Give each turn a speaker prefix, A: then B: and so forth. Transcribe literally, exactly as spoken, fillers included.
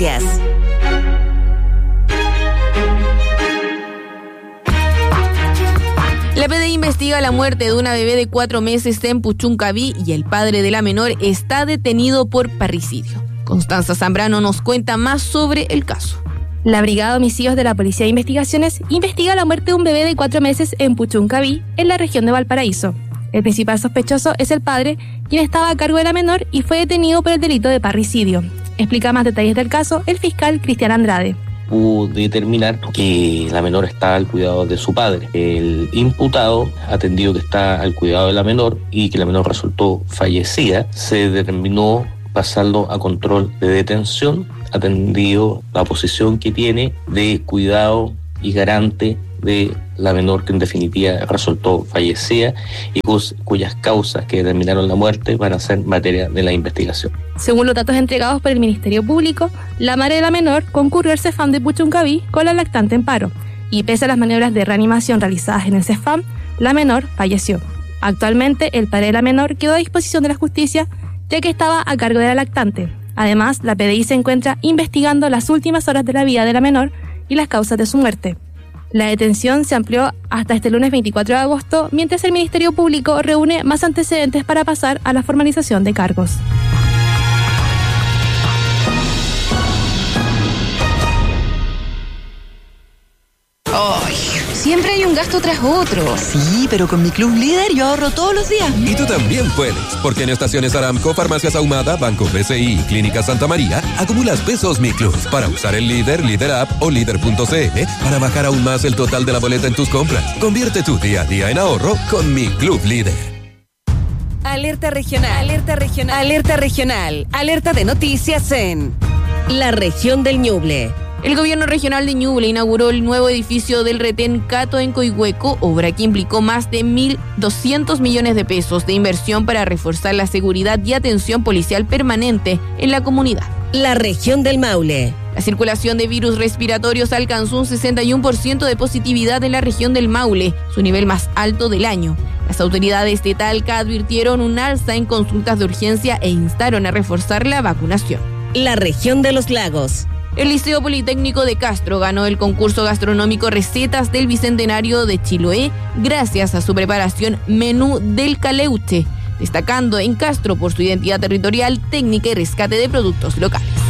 A: La P D I investiga la muerte de una bebé de cuatro meses en Puchuncaví y el padre de la menor está detenido por parricidio. Constanza Zambrano nos cuenta más sobre el caso.
B: La Brigada de Homicidios de la Policía de Investigaciones investiga la muerte de un bebé de cuatro meses en Puchuncaví, en la región de Valparaíso. El principal sospechoso es el padre, quien estaba a cargo de la menor y fue detenido por el delito de parricidio. Explica más detalles del caso el fiscal Cristian Andrade.
C: Pudo determinar que la menor está al cuidado de su padre. El imputado, atendido que está al cuidado de la menor y que la menor resultó fallecida, se determinó pasarlo a control de detención, atendido la posición que tiene de cuidado y garante de la menor, que en definitiva resultó fallecida y cuyas causas que determinaron la muerte van a ser materia de la investigación.
B: Según los datos entregados por el Ministerio Público, la madre de la menor concurrió al CEFAM de Puchuncaví con la lactante en paro y pese a las maniobras de reanimación realizadas en el CEFAM, la menor falleció. Actualmente, el padre de la menor quedó a disposición de la justicia ya que estaba a cargo de la lactante. Además, la P D I se encuentra investigando las últimas horas de la vida de la menor y las causas de su muerte. La detención se amplió hasta este lunes veinticuatro de agosto, mientras el Ministerio Público reúne más antecedentes para pasar a la formalización de cargos.
D: Ay, siempre hay un gasto tras otro.
E: Sí, pero con mi Club Líder yo ahorro todos los días.
F: Y tú también puedes, porque en Estaciones Aramco, Farmacias Ahumada, Banco B C I y Clínica Santa María, acumulas pesos Mi Club para usar el Líder, Líder App o Líder punto c l para bajar aún más el total de la boleta en tus compras. Convierte tu día a día en ahorro con Mi Club Líder.
G: Alerta regional, alerta regional, alerta regional, alerta de noticias en la región del Ñuble.
A: El gobierno regional de Ñuble inauguró el nuevo edificio del retén Cato en Coihueco, obra que implicó más de mil doscientos millones de pesos de inversión para reforzar la seguridad y atención policial permanente en la comunidad.
G: La región del Maule.
A: La circulación de virus respiratorios alcanzó un sesenta y uno por ciento de positividad en la región del Maule, su nivel más alto del año. Las autoridades de Talca advirtieron un alza en consultas de urgencia e instaron a reforzar la vacunación.
G: La región de los Lagos.
A: El Liceo Politécnico de Castro ganó el concurso gastronómico Recetas del Bicentenario de Chiloé gracias a su preparación Menú del Caleuche, destacando en Castro por su identidad territorial, técnica y rescate de productos locales.